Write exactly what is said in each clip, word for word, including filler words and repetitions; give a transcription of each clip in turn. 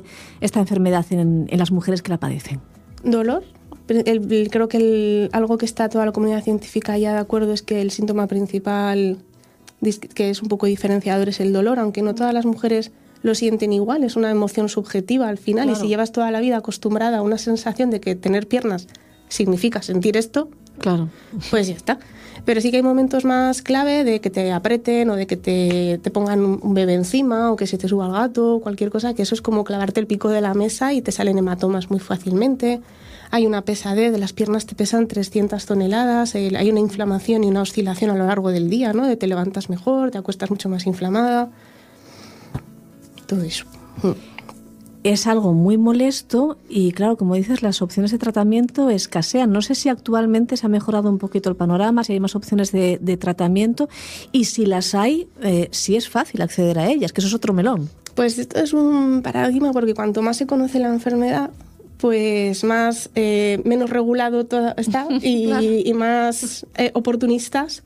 esta enfermedad en, en las mujeres que la padecen? Dolor. El, el, creo que el, algo que está toda la comunidad científica ya de acuerdo es que el síntoma principal, que es un poco diferenciador, es el dolor, aunque no todas las mujeres lo sienten igual, es una emoción subjetiva al final. Claro. Y si llevas toda la vida acostumbrada a una sensación de que tener piernas significa sentir esto, claro, pues ya está. Pero sí que hay momentos más clave de que te aprieten o de que te, te pongan un bebé encima o que se te suba el gato, cualquier cosa, que eso es como clavarte el pico de la mesa y te salen hematomas muy fácilmente. Hay una pesadez, las piernas te pesan trescientas toneladas, eh, hay una inflamación y una oscilación a lo largo del día, ¿no? De te levantas mejor, te acuestas mucho más inflamada, todo eso. Es algo muy molesto y, claro, como dices, las opciones de tratamiento escasean. No sé si actualmente se ha mejorado un poquito el panorama, si hay más opciones de, de tratamiento y si las hay, eh, si es fácil acceder a ellas, que eso es otro melón. Pues esto es un paradigma porque cuanto más se conoce la enfermedad, pues más eh, menos regulado todo está y, claro. y más eh, oportunistas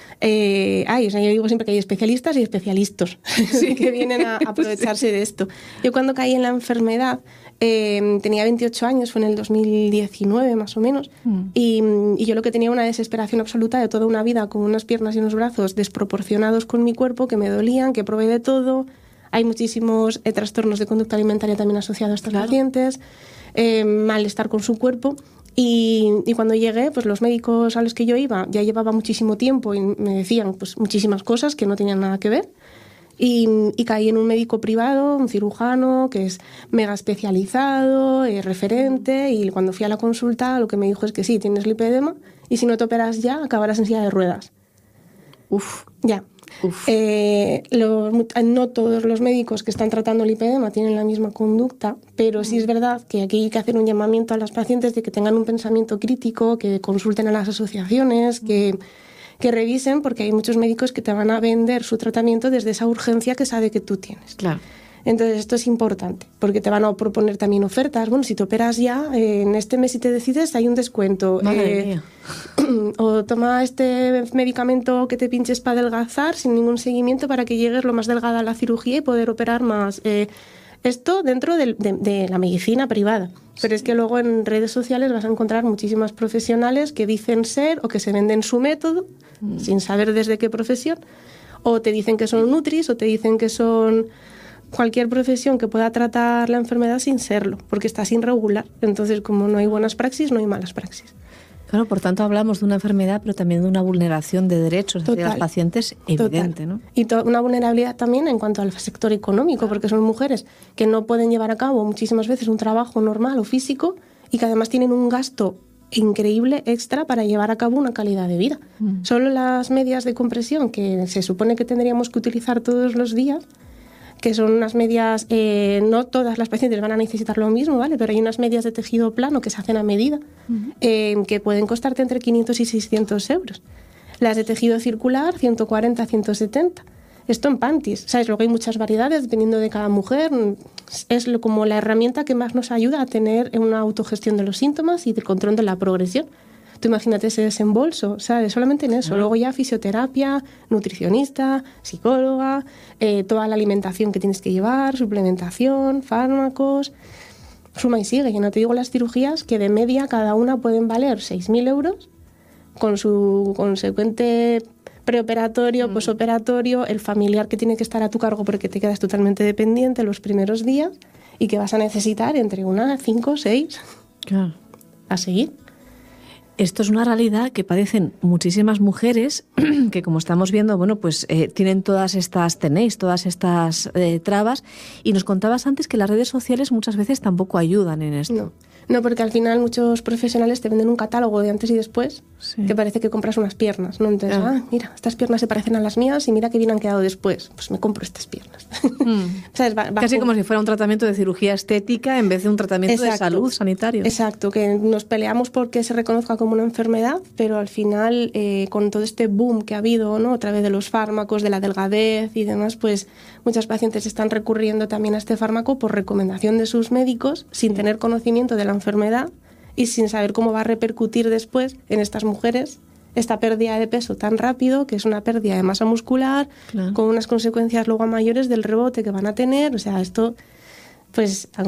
eh, hay. O sea, yo digo siempre que hay especialistas y especialistas sí. que vienen a aprovecharse sí. de esto. Yo cuando caí en la enfermedad eh, tenía veintiocho años, fue en el dos mil diecinueve más o menos, mm. y, y yo lo que tenía una desesperación absoluta de toda una vida con unas piernas y unos brazos desproporcionados con mi cuerpo, que me dolían, que probé de todo. Hay muchísimos eh, trastornos de conducta alimentaria también asociados a estos claro. pacientes. Eh, malestar con su cuerpo y, y cuando llegué, pues los médicos a los que yo iba ya llevaba muchísimo tiempo y me decían pues muchísimas cosas que no tenían nada que ver y, y caí en un médico privado, un cirujano que es mega especializado, eh, referente, y cuando fui a la consulta lo que me dijo es que sí, tienes lipedema y si no te operas ya acabarás en silla de ruedas. Uf, ya. Eh, lo, no todos los médicos que están tratando lipedema tienen la misma conducta, pero sí es verdad que aquí hay que hacer un llamamiento a las pacientes de que tengan un pensamiento crítico, que consulten a las asociaciones, que, que revisen, porque hay muchos médicos que te van a vender su tratamiento desde esa urgencia que sabe que tú tienes. Claro. Entonces esto es importante, porque te van a proponer también ofertas. Bueno, si te operas ya, eh, en este mes si te decides hay un descuento. Madre eh, mía. O toma este medicamento que te pinches para adelgazar sin ningún seguimiento para que llegues lo más delgada a la cirugía y poder operar más. Eh, esto dentro de, de, de la medicina privada. Pero es que luego en redes sociales vas a encontrar muchísimas profesionales que dicen ser o que se venden su método mm. sin saber desde qué profesión. O te dicen que son nutris o te dicen que son cualquier profesión que pueda tratar la enfermedad sin serlo, porque está sin regular. Entonces, como no hay buenas praxis, no hay malas praxis. Claro, por tanto hablamos de una enfermedad, pero también de una vulneración de derechos total, de los pacientes evidente, total. ¿no? Y to- una vulnerabilidad también en cuanto al sector económico, porque son mujeres que no pueden llevar a cabo muchísimas veces un trabajo normal o físico y que además tienen un gasto increíble extra para llevar a cabo una calidad de vida. Mm. Solo las medias de compresión que se supone que tendríamos que utilizar todos los días, que son unas medias, eh, no todas las pacientes van a necesitar lo mismo, ¿vale? Pero hay unas medias de tejido plano que se hacen a medida, uh-huh. eh, que pueden costarte entre quinientos y seiscientos euros. Las de tejido circular, ciento cuarenta a ciento setenta. Esto en panties, ¿sabes? Luego hay muchas variedades dependiendo de cada mujer. Es lo, como la herramienta que más nos ayuda a tener una autogestión de los síntomas y del control de la progresión. Tú imagínate ese desembolso, ¿sabes? Solamente en eso. Luego ya fisioterapia, nutricionista, psicóloga, eh, toda la alimentación que tienes que llevar, suplementación, fármacos, suma y sigue. Y no te digo las cirugías que de media cada una pueden valer seis mil euros con su consecuente preoperatorio, mm. posoperatorio, el familiar que tiene que estar a tu cargo porque te quedas totalmente dependiente los primeros días y que vas a necesitar entre una, cinco, seis claro. a seguir. Esto es una realidad que padecen muchísimas mujeres que, como estamos viendo, bueno, pues eh, tienen todas estas, tenéis todas estas eh, trabas, y nos contabas antes que las redes sociales muchas veces tampoco ayudan en esto. No, no, porque al final muchos profesionales te venden un catálogo de antes y después, sí. que parece que compras unas piernas, ¿no? Entonces, ah. ah, mira, estas piernas se parecen a las mías y mira qué bien han quedado después, pues me compro estas piernas. Mm. ¿Sabes? Bajo... Casi como si fuera un tratamiento de cirugía estética en vez de un tratamiento exacto, de salud sanitario. Exacto, que nos peleamos porque se reconozca como una enfermedad, pero al final, eh, con todo este boom que ha habido, ¿no? A través de los fármacos, de la delgadez y demás, pues muchas pacientes están recurriendo también a este fármaco por recomendación de sus médicos, sin tener conocimiento de la enfermedad y sin saber cómo va a repercutir después en estas mujeres esta pérdida de peso tan rápido, que es una pérdida de masa muscular, claro. con unas consecuencias luego mayores del rebote que van a tener. O sea, esto, pues